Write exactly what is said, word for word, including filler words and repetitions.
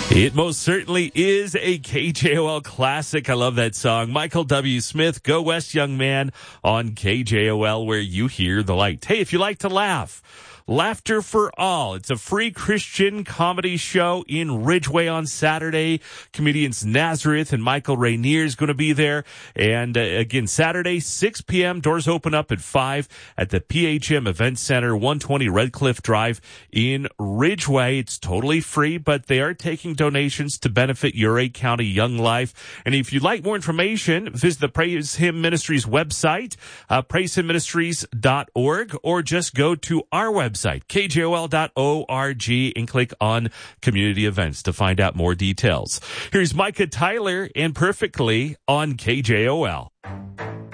It most certainly is a K J O L classic. I love that song. Michael W. Smith, Go West Young Man on K J O L, where you hear the light. Hey, if you like to laugh, Laughter for All. It's a free Christian comedy show in Ridgeway on Saturday. Comedians Nazareth and Michael Rainier is going to be there. And uh, again, Saturday, six p.m. Doors open up at five at the P H M Event Center, one twenty Red Cliff Drive in Ridgeway. It's totally free, but they are taking donations to benefit Ouray County Young Life. And if you'd like more information, visit the Praise Him Ministries website, uh, praise him ministries dot org, or just go to our website, K J O L dot org, and click on community events to find out more details. Here's Micah Tyler and Perfectly on K J O L.